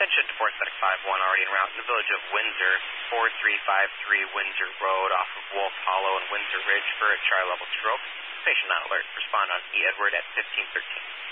Attention to Fort Medic 51 already en route in the village of Windsor, 4353 Windsor Road off of Wolf Hollow and Windsor Ridge for a char level stroke. Patient on alert. Respond on E. Edward at 1513.